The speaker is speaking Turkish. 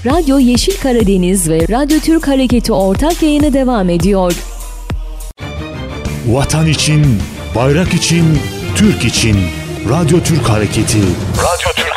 Radyo Yeşil Karadeniz ve Radyo Türk Hareketi ortak yayını devam ediyor. Vatan için, bayrak için, Türk için. Radyo Türk Hareketi. Radyo Türk